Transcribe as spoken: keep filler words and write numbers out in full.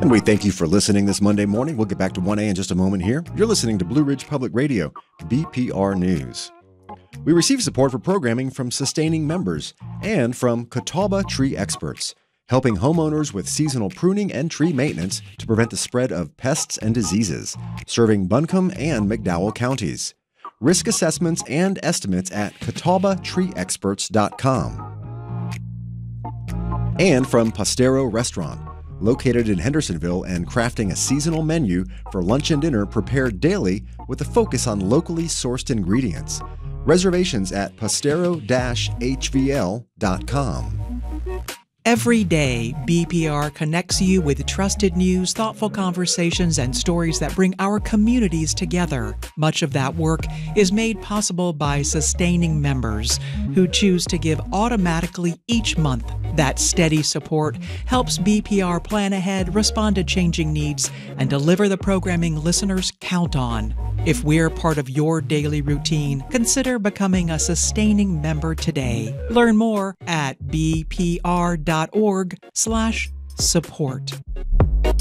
And we thank you for listening this Monday morning. We'll get back to one A in just a moment here. You're listening to Blue Ridge Public Radio, B P R News. We receive support for programming from sustaining members and from Catawba Tree Experts, helping homeowners with seasonal pruning and tree maintenance to prevent the spread of pests and diseases, serving Buncombe and McDowell counties. Risk assessments and estimates at catawba tree experts dot com. And from Postero Restaurant, located in Hendersonville and crafting a seasonal menu for lunch and dinner prepared daily with a focus on locally sourced ingredients. Reservations at postero dash h v l dot com. Every day, B P R connects you with trusted news, thoughtful conversations, and stories that bring our communities together. Much of that work is made possible by sustaining members who choose to give automatically each month. That steady support helps B P R plan ahead, respond to changing needs, and deliver the programming listeners count on. If we're part of your daily routine, consider becoming a sustaining member today. Learn more at bpr.org slash support.